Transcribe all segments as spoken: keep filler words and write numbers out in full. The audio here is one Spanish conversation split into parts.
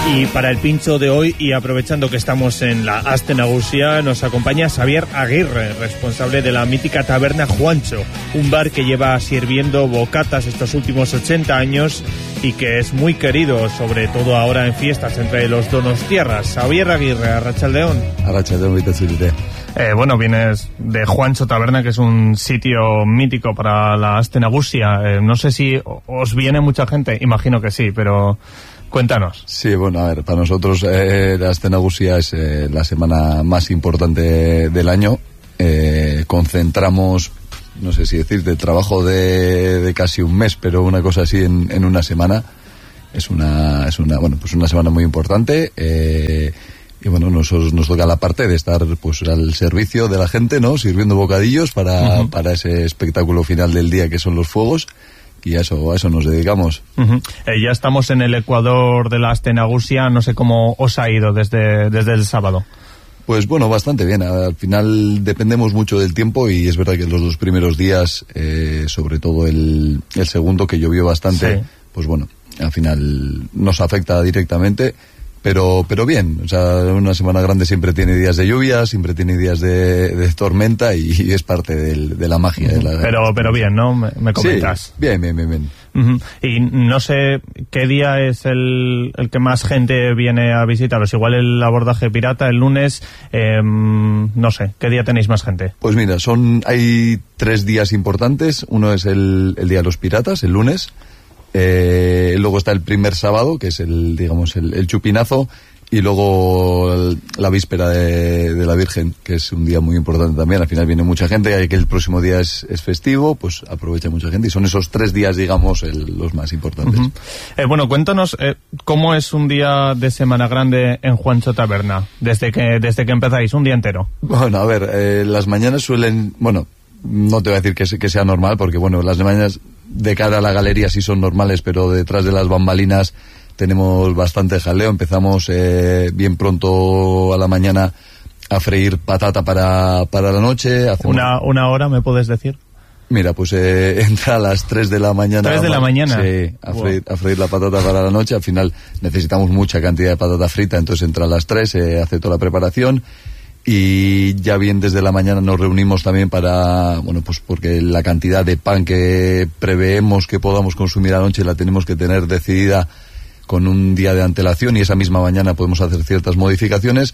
Y para el pincho de hoy, y aprovechando que estamos en la Aste Nagusia, nos acompaña Xavier Aguirre, responsable de la mítica taberna Juancho, un bar que lleva sirviendo bocatas estos últimos ochenta años y que es muy querido, sobre todo ahora en fiestas entre los donostiarras. Xavier Aguirre, Arratsaldeon. Arratsaldeon, Vitazurite. Eh, bueno, vienes de Juancho Taberna, que es un sitio mítico para la Aste Nagusia. Eh, no sé si os viene mucha gente, imagino que sí, pero cuéntanos. Sí, bueno, a ver, para nosotros eh, la Aste Nagusia es eh, la semana más importante del año. Eh, concentramos, no sé si decir, de trabajo de, de casi un mes, pero una cosa así en, en una semana. Es una, es una, bueno, pues una semana muy importante. Eh, y bueno, nosotros nos toca la parte de estar pues al servicio de la gente, ¿no? Sirviendo bocadillos para, uh-huh. para ese espectáculo final del día que son los fuegos. Y a eso, a eso nos dedicamos. Uh-huh. Eh, ya estamos en el Ecuador de la Aste Nagusia. No sé cómo os ha ido desde, desde el sábado. Pues bueno, bastante bien. Al final dependemos mucho del tiempo y es verdad que los dos primeros días, eh, sobre todo el, el segundo que llovió bastante, sí. Pues bueno, al final nos afecta directamente. Pero pero bien, o sea, una semana grande siempre tiene días de lluvia, siempre tiene días de, de tormenta y, y es parte del, de la magia. Uh-huh. de la, pero pero bien, ¿no? Me, me comentas. Sí, bien, bien, bien, bien. Uh-huh. Y no sé qué día es el, el que más gente viene a visitaros. Igual el abordaje pirata, el lunes, eh, no sé, ¿qué día tenéis más gente? Pues mira, son hay tres días importantes. Uno es el, el Día de los Piratas, el lunes. Eh, luego está el primer sábado, que es el, digamos, el, el chupinazo, y luego el, la víspera de, de la Virgen, que es un día muy importante también. Al final viene mucha gente, y que el próximo día es, es festivo, pues aprovecha mucha gente, y son esos tres días, digamos, el, los más importantes. Uh-huh. Eh, bueno, cuéntanos eh, cómo es un día de Semana Grande en Juancho Taberna, desde que, desde que empezáis, un día entero. Bueno, a ver, eh, las mañanas suelen, bueno, no te voy a decir que, que sea normal, porque bueno, las mañanas de cara a la galería sí son normales, pero detrás de las bambalinas tenemos bastante jaleo. Empezamos eh, bien pronto a la mañana a freír patata para, para la noche. Hacemos... ¿Una, ¿Una hora me puedes decir? Mira, pues eh, entra a las tres de la mañana. ¿tres de la mañana? Sí, a freír, wow. a freír la patata para la noche. Al final necesitamos mucha cantidad de patata frita, entonces entra a las tres, eh, hace toda la preparación. Y ya bien desde la mañana nos reunimos también para, bueno, pues porque la cantidad de pan que preveemos que podamos consumir a la noche la tenemos que tener decidida con un día de antelación, y esa misma mañana podemos hacer ciertas modificaciones.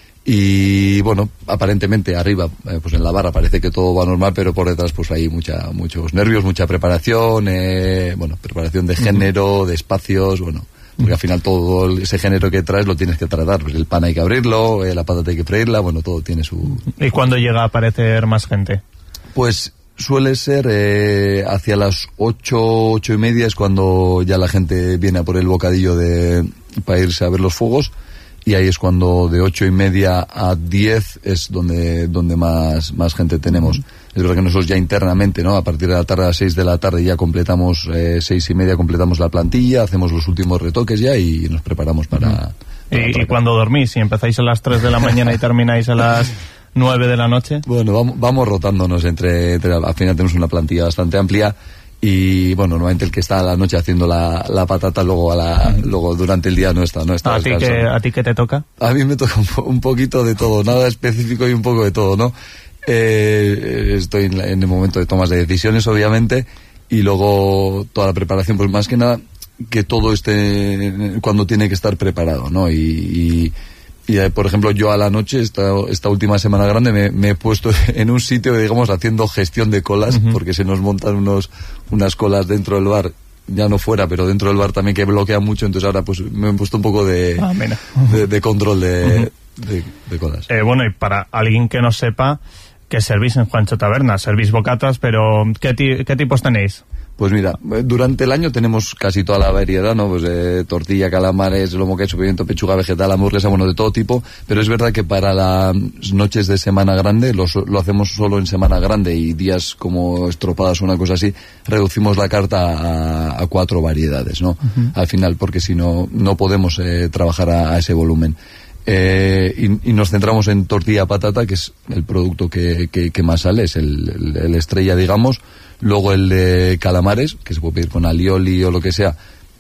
Y bueno, aparentemente arriba, eh, pues en la barra parece que todo va normal, pero por detrás pues hay mucha, muchos nervios, mucha preparación, eh, bueno, preparación de género, de espacios, bueno... Porque al final todo ese género que traes lo tienes que tratar. Pues el pan hay que abrirlo, eh, la patata hay que freírla, bueno, todo tiene su... ¿Y cuándo llega a aparecer más gente? Pues suele ser eh, hacia las ocho, ocho y media es cuando ya la gente viene a por el bocadillo de para irse a ver los fuegos, y ahí es cuando de ocho y media a diez es donde donde más, más gente tenemos. Uh-huh. Es verdad que nosotros ya internamente, ¿no? A partir de la tarde a las seis de la tarde ya completamos, eh, seis y media completamos la plantilla, hacemos los últimos retoques ya y nos preparamos para... Uh-huh. para ¿Y, ¿Y cuando dormís? ¿Si empezáis a las tres de la mañana y termináis a las nueve de la noche? Bueno, vamos, vamos rotándonos entre, entre... Al final tenemos una plantilla bastante amplia. Y bueno, normalmente el que está a la noche haciendo la, la patata, luego a la, luego durante el día no está, no está. ¿A ti qué, a ti qué te toca? A mí me toca un, po- un poquito de todo, nada específico y un poco de todo, ¿no? Eh, estoy en, la, en el momento de tomas de decisiones, obviamente, y luego toda la preparación, pues más que nada que todo esté cuando tiene que estar preparado, ¿no? Y, y Y, por ejemplo, yo a la noche, esta, esta última semana grande, me, me he puesto en un sitio, digamos, haciendo gestión de colas, uh-huh. porque se nos montan unos unas colas dentro del bar, ya no fuera, pero dentro del bar también, que bloquean mucho. Entonces ahora pues me he puesto un poco de, ah, de, de control de, uh-huh. de, de colas. Eh, bueno, y para alguien que no sepa, ¿qué servís en Juancho Taberna? Servís bocatas, pero ¿qué, ti- qué tipos tenéis? Pues mira, durante el año tenemos casi toda la variedad, ¿no? Pues eh, tortilla, calamares, lomo queso, pimiento, pechuga vegetal, hamburguesa, bueno, de todo tipo. Pero es verdad que para las noches de Semana Grande, lo, lo hacemos solo en Semana Grande, y días como estropadas o una cosa así, reducimos la carta a, a cuatro variedades, ¿no? Uh-huh. Al final, porque si no, no podemos eh, trabajar a, a ese volumen. Eh, y, y nos centramos en tortilla patata, que es el producto que, que, que más sale, es el, el, el estrella, digamos. Luego el de calamares, que se puede pedir con alioli o lo que sea,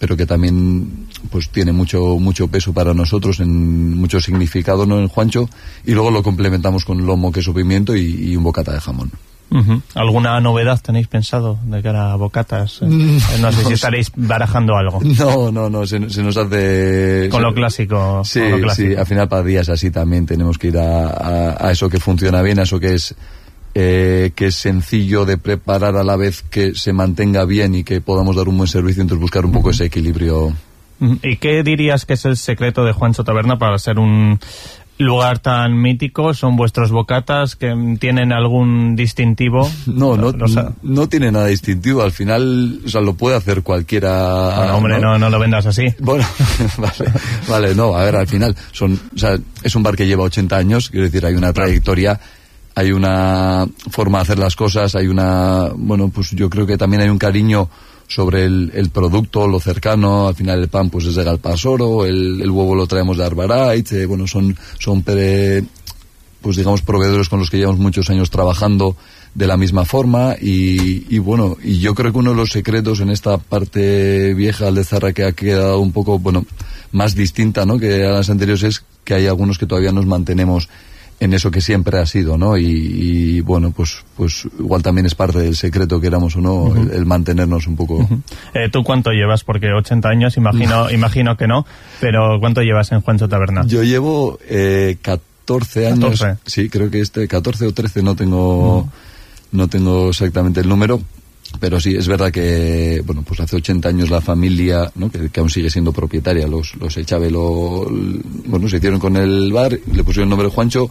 pero que también pues tiene mucho mucho peso para nosotros, en mucho significado, ¿no?, en Juancho, y luego lo complementamos con lomo, queso, pimiento y, y un bocata de jamón. Uh-huh. ¿Alguna novedad tenéis pensado de cara a bocatas? No, no sé si estaréis barajando algo. No, no, no, se, se nos hace... Con lo clásico. Sí, con lo clásico. Sí, al final para días así también tenemos que ir a, a, a eso que funciona bien, a eso que es eh, que es sencillo de preparar a la vez que se mantenga bien y que podamos dar un buen servicio, entonces buscar un poco uh-huh. ese equilibrio. Uh-huh. ¿Y qué dirías que es el secreto de Juancho Taberna para ser un lugar tan mítico? ¿Son vuestros bocatas que tienen algún distintivo? No, no, no, no tiene nada distintivo. Al final, o sea, lo puede hacer cualquiera. Bueno, hombre, no, no, no lo vendas así. Bueno, vale, vale, no, a ver, al final, son, o sea, es un bar que lleva ochenta años, quiero decir, hay una trayectoria, hay una forma de hacer las cosas, hay una, bueno, pues yo creo que también hay un cariño sobre el, el producto, lo cercano. Al final el pan pues es de Galpasoro, el, el huevo lo traemos de Arbarait, eh, bueno, son, son pre, pues digamos proveedores con los que llevamos muchos años trabajando de la misma forma, y, y bueno, y yo creo que uno de los secretos en esta parte vieja Aldezarra que ha quedado un poco, bueno, más distinta, ¿no?, que a las anteriores, es que hay algunos que todavía nos mantenemos en eso que siempre ha sido, ¿no? Y, y bueno, pues pues igual también es parte del secreto, queramos o no, uh-huh. el, el mantenernos un poco. Uh-huh. Eh, ¿Tú cuánto llevas? Porque ochenta años, imagino imagino que no, pero ¿cuánto llevas en Juancho Taberna? Yo llevo eh, catorce años. catorce. Sí, creo que este catorce o trece, no tengo uh-huh. no tengo exactamente el número. Pero sí, es verdad que, bueno, pues hace ochenta años la familia, ¿no?, que, que aún sigue siendo propietaria, los, los Echave, lo, bueno, se hicieron con el bar, le pusieron el nombre de Juancho.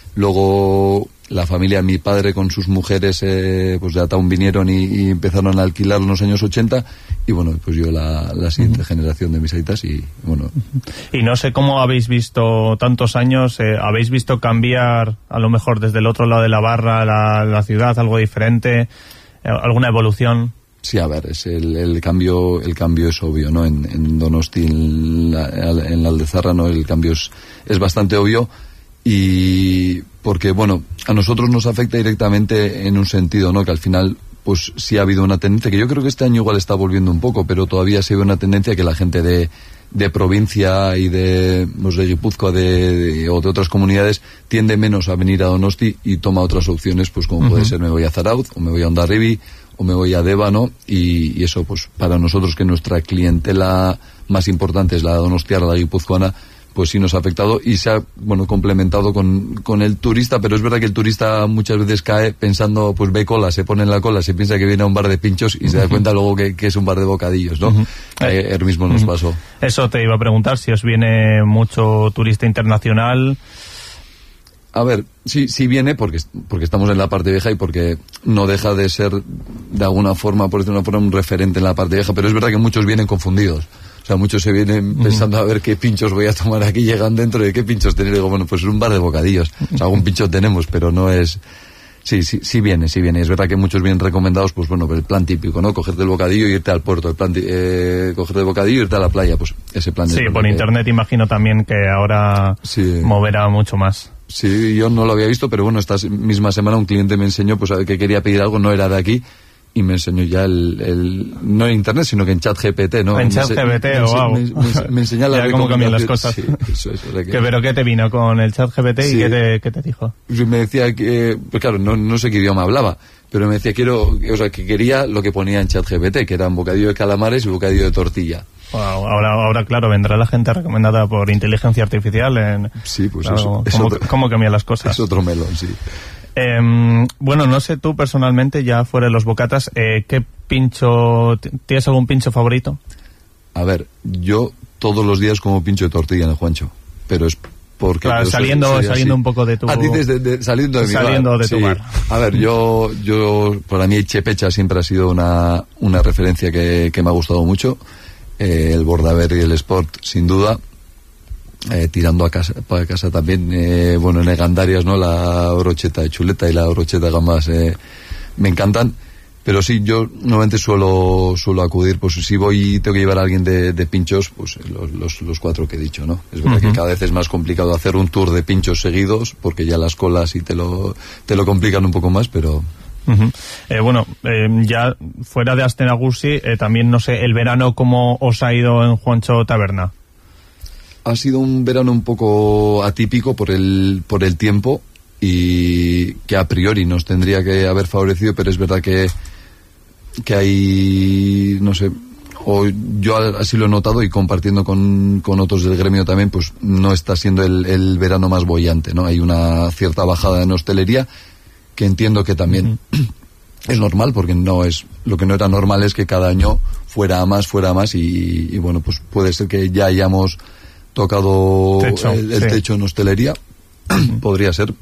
Luego la familia, mi padre con sus mujeres, eh, pues de Ataún vinieron y, y empezaron a alquilar en los años ochenta, y bueno, pues yo la, la siguiente uh-huh. generación de mis aitas, y bueno. Y no sé cómo habéis visto tantos años, eh, habéis visto cambiar a lo mejor desde el otro lado de la barra la, la ciudad, algo diferente, alguna evolución. Sí, a ver, es el, el cambio el cambio es obvio, ¿no? En, en Donosti, en la, en la Aldezarra, ¿no?, el cambio es, es bastante obvio. Y porque, bueno, a nosotros nos afecta directamente en un sentido, ¿no?, que al final pues sí ha habido una tendencia, que yo creo que este año igual está volviendo un poco, pero todavía se ve una tendencia que la gente de, de provincia y de, pues de Guipúzcoa de, de, o de otras comunidades tiende menos a venir a Donosti y toma otras opciones, pues como uh-huh. puede ser me voy a Zarauz, o me voy a Hondarribi, o me voy a Deva, ¿no? Y, y eso, pues para nosotros, que nuestra clientela más importante es la donostiarra, la guipuzcoana, pues sí nos ha afectado, y se ha, bueno, complementado con, con el turista, pero es verdad que el turista muchas veces cae pensando, pues ve cola, se pone en la cola, se piensa que viene a un bar de pinchos y uh-huh. se da cuenta luego que, que es un bar de bocadillos, ¿no? Uh-huh. Eh, el mismo nos uh-huh. pasó. Eso te iba a preguntar, si os viene mucho turista internacional. A ver, sí, sí viene porque, porque estamos en la parte vieja y porque no deja de ser, de alguna forma, por decirlo de una forma, un referente en la parte vieja, pero es verdad que muchos vienen confundidos. O sea, muchos se vienen pensando a ver qué pinchos voy a tomar aquí, llegan dentro de qué pinchos tener. Y digo, bueno, pues es un bar de bocadillos. O sea, algún pincho tenemos, pero no es... Sí, sí, sí viene, sí viene. Es verdad que muchos vienen recomendados, pues bueno, el plan típico, ¿no? Cogerte el bocadillo y irte al puerto. El plan, eh, cogerte el bocadillo y irte a la playa, pues ese plan. Sí, por internet que... imagino también que ahora sí. moverá mucho más. Sí, yo no lo había visto, pero bueno, esta misma semana un cliente me enseñó, pues que quería pedir algo, no era de aquí, y me enseñó ya el, el no en internet, sino que en ChatGPT, ¿no? En ChatGPT, wow. Me, me, me enseña la cómo cambian las cosas. Sí, eso, eso, que... ¿Qué, ¿Pero qué te vino con el ChatGPT sí. y qué te, qué te dijo? Me decía que, pues claro, no, no sé qué idioma hablaba, pero me decía quiero, o sea, que quería lo que ponía en ChatGPT, que eran bocadillo de calamares y bocadillo de tortilla. Wow, ahora, ahora, claro, vendrá la gente recomendada por inteligencia artificial. En, sí, pues claro, eso. Es ¿cómo, otro, ¿Cómo cambian las cosas? Es otro melón, sí. Eh, bueno, no sé tú personalmente, ya fuera de los bocatas, eh, ¿qué pincho, tienes algún pincho favorito? A ver, yo todos los días como pincho de tortilla en el Juancho, pero es porque... Claro, saliendo, soy, soy saliendo un poco de tu... Ah, dices de, de, saliendo de mi Saliendo bar. de tu sí. bar. A ver, yo, yo, para mí Chepecha siempre ha sido una, una referencia que, que me ha gustado mucho. Eh, el Bordaber y el Sport, sin duda. Eh, tirando a casa, para casa también, eh, bueno, en Egandarias, ¿no? La brocheta de chuleta y la brocheta de gambas eh, me encantan. Pero sí, yo normalmente suelo suelo acudir, pues si voy y tengo que llevar a alguien de, de pinchos, pues los, los, los cuatro que he dicho, ¿no? Es verdad uh-huh. que cada vez es más complicado hacer un tour de pinchos seguidos, porque ya las colas y te lo, te lo complican un poco más, pero... Uh-huh. Eh, bueno, eh, ya fuera de Aste Nagusi, eh, también no sé, el verano, ¿cómo os ha ido en Juancho Taberna? Ha sido un verano un poco atípico por el, por el tiempo y que a priori nos tendría que haber favorecido, pero es verdad que, que hay, no sé, o yo así lo he notado y compartiendo con, con otros del gremio también, pues no está siendo el, el verano más boyante, ¿no? Hay una cierta bajada en hostelería que entiendo que también uh-huh. es normal, porque no es, lo que no era normal es que cada año fuera a más, fuera a más y, y bueno, pues puede ser que ya hayamos tocado techo, el, el sí. techo en hostelería, uh-huh. podría ser,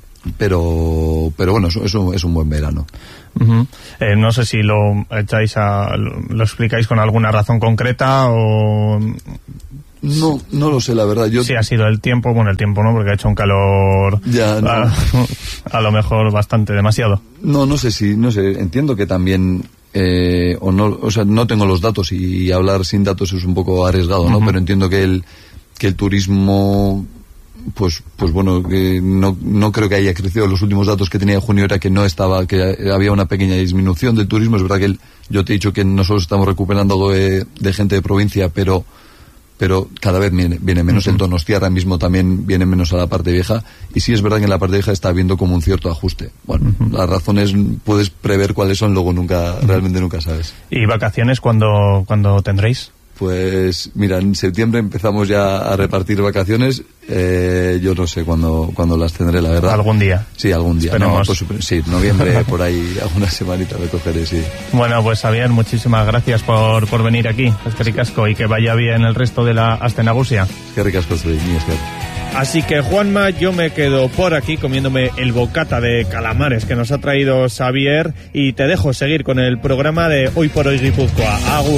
pero pero bueno, eso, eso es un buen verano. Uh-huh. Eh, no sé si lo echáis a, lo, lo explicáis con alguna razón concreta o... No, no lo sé, la verdad. Yo... Sí, ha sido el tiempo, bueno, el tiempo no, porque ha hecho un calor ya, no. a, a lo mejor bastante, demasiado. No, no sé si, no sé, entiendo que también, eh, o no, o sea, no tengo los datos y hablar sin datos es un poco arriesgado, ¿no? Uh-huh. Pero entiendo que el, que el turismo, pues, pues bueno, que no, no creo que haya crecido. Los últimos datos que tenía en junio era que no estaba, que había una pequeña disminución del turismo. Es verdad que el, yo te he dicho que nosotros estamos recuperando algo de, de gente de provincia, pero pero cada vez viene, viene menos. Uh-huh. El Donostia ahora mismo también viene menos a la parte vieja, y sí es verdad que en la parte vieja está habiendo como un cierto ajuste. Bueno, uh-huh. las razones puedes prever cuáles son, luego nunca, uh-huh. realmente nunca sabes. ¿Y vacaciones cuándo, cuándo tendréis? Pues mira, en septiembre empezamos ya a repartir vacaciones. Eh, yo no sé cuándo, cuándo las tendré, la verdad. ¿Algún día? Sí, algún día. No, pues, sí, noviembre, por ahí, alguna semanita me cogeré, sí. Bueno, pues Xavier, muchísimas gracias por, por venir aquí. Es que ricasco, y que vaya bien el resto de la Aste Nagusia. Es que ricasco soy, mi Esquer. Así que, Juanma, yo me quedo por aquí comiéndome el bocata de calamares que nos ha traído Xavier, y te dejo seguir con el programa de Hoy por Hoy Guipúzcoa. Agur.